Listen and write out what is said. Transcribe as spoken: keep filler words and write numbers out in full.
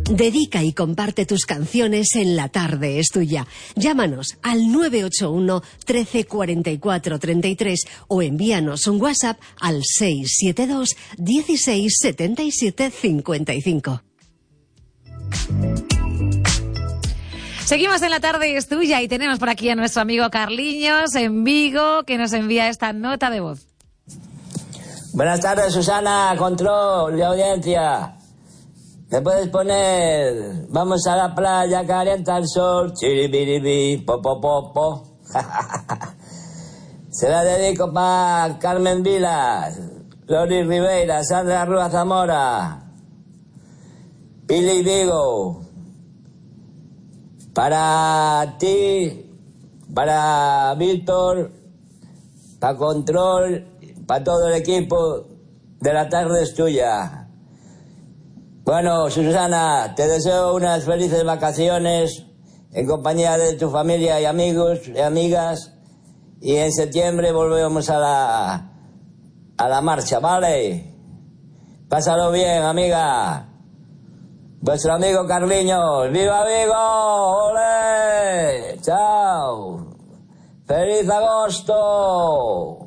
Dedica y comparte tus canciones en La Tarde es Tuya. Llámanos al nueve ocho uno, trece, cuarenta y cuatro, treinta y tres o envíanos un WhatsApp al seis siete dos, dieciséis, setenta y siete, cincuenta y cinco. Seguimos en La Tarde es Tuya y tenemos por aquí a nuestro amigo Carliños en Vigo, que nos envía esta nota de voz. Buenas tardes, Susana, control de audiencia. ¿Me puedes poner? Vamos a la playa, calienta el sol, chiribiribi, po, po, po, po. Se la dedico para Carmen Vilas, Lori Ribeira, Sandra Rúa Zamora, Pili Vigo. Para ti, para Víctor, para Control, para todo el equipo de La Tarde es Tuya. Bueno, Susana, te deseo unas felices vacaciones en compañía de tu familia y amigos y amigas, y en septiembre volvemos a la a la marcha, ¿vale? Pásalo bien, amiga. Vuestro amigo Carliños. ¡Viva Vigo! ¡Olé! ¡Chao! ¡Feliz agosto!